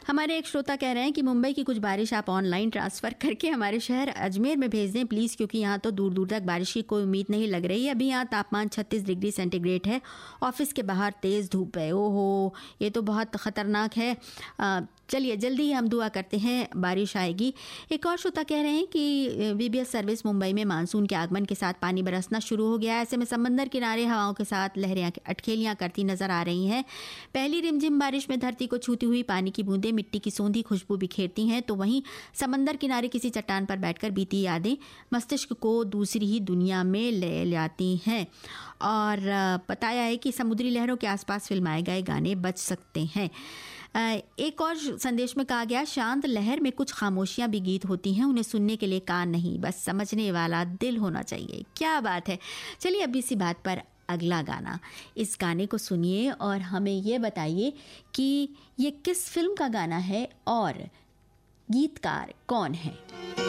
हमारे एक श्रोता कह रहे हैं कि मुंबई की कुछ बारिश आप ऑनलाइन ट्रांसफ़र करके हमारे शहर अजमेर में भेज दें प्लीज़, क्योंकि यहाँ तो दूर दूर तक बारिश की कोई उम्मीद नहीं लग रही है। अभी यहाँ तापमान 36 डिग्री सेंटीग्रेड है, ऑफिस के बाहर तेज़ धूप है। ओहो, ये तो बहुत ख़तरनाक है। चलिए जल्दी ही हम दुआ करते हैं बारिश आएगी। एक और श्रोता कह रहे हैं कि वीबीएस सर्विस मुंबई में मानसून के आगमन के साथ पानी बरसना शुरू हो गया है। ऐसे में समंदर किनारे हवाओं के साथ लहरें अटखेलियाँ करती नजर आ रही हैं। पहली रिमझिम बारिश में धरती को छूती हुई पानी की बूंदें मिट्टी की सौंधी खुशबू बिखेरती हैं, तो वहीं समंदर किनारे किसी चट्टान पर बैठकर बीती यादें मस्तिष्क को दूसरी ही दुनिया में ले जाती हैं। और बताया है कि समुद्री लहरों के आसपास फिल्माए गए गाने बज सकते हैं। एक और संदेश में कहा गया, शांत लहर में कुछ खामोशियां भी गीत होती हैं, उन्हें सुनने के लिए कान नहीं, बस समझने वाला दिल होना चाहिए। क्या बात है। चलिए अब इसी बात पर अगला गाना, इस गाने को सुनिए और हमें ये बताइए कि ये किस फिल्म का गाना है और गीतकार कौन है।